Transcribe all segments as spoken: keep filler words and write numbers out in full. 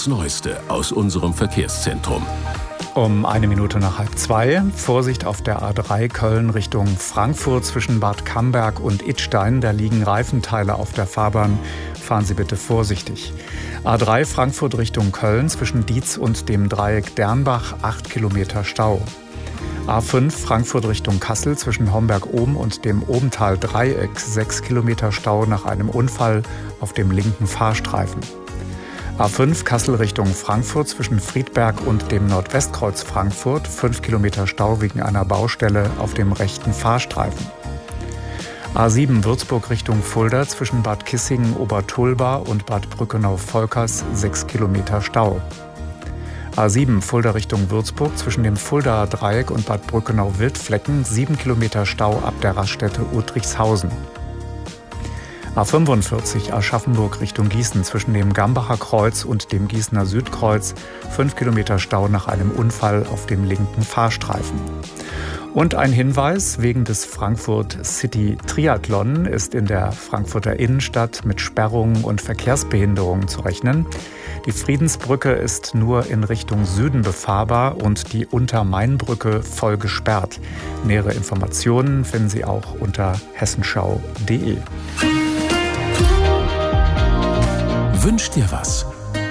das Neueste aus unserem Verkehrszentrum. Um eine Minute nach halb zwei. Vorsicht auf der A drei Köln Richtung Frankfurt zwischen Bad Camberg und Idstein. Da liegen Reifenteile auf der Fahrbahn. Fahren Sie bitte vorsichtig. A drei Frankfurt Richtung Köln zwischen Dietz und dem Dreieck Dernbach. acht Kilometer Stau. A fünf Frankfurt Richtung Kassel zwischen Homberg-Oben und dem Obental-Dreieck. sechs Kilometer Stau nach einem Unfall auf dem linken Fahrstreifen. A fünf Kassel Richtung Frankfurt zwischen Friedberg und dem Nordwestkreuz Frankfurt. fünf Kilometer Stau wegen einer Baustelle auf dem rechten Fahrstreifen. A sieben Würzburg Richtung Fulda zwischen Bad Kissingen Obertulba und Bad Brückenau-Volkers. sechs Kilometer Stau. A sieben Fulda Richtung Würzburg zwischen dem Fuldaer Dreieck und Bad Brückenau-Wildflecken. sieben Kilometer Stau ab der Raststätte Uttrichshausen. A fünfundvierzig Aschaffenburg Richtung Gießen zwischen dem Gambacher Kreuz und dem Gießener Südkreuz. fünf Kilometer Stau nach einem Unfall auf dem linken Fahrstreifen. Und ein Hinweis: Wegen des Frankfurt City Triathlon ist in der Frankfurter Innenstadt mit Sperrungen und Verkehrsbehinderungen zu rechnen. Die Friedensbrücke ist nur in Richtung Süden befahrbar und die Untermainbrücke voll gesperrt. Nähere Informationen finden Sie auch unter hessenschau punkt de. Wünsch dir was?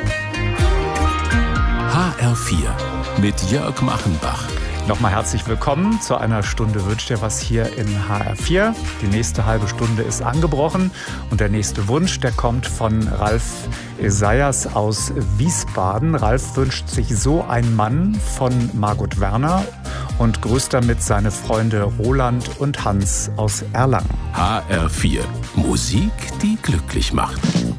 H R vier mit Jörg Machenbach. Nochmal herzlich willkommen zu einer Stunde Wünsch dir was hier in H R vier. Die nächste halbe Stunde ist angebrochen und der nächste Wunsch, der kommt von Ralf Esaias aus Wiesbaden. Ralf wünscht sich so ein Mann von Margot Werner und grüßt damit seine Freunde Roland und Hans aus Erlangen. H R vier. Musik, die glücklich macht.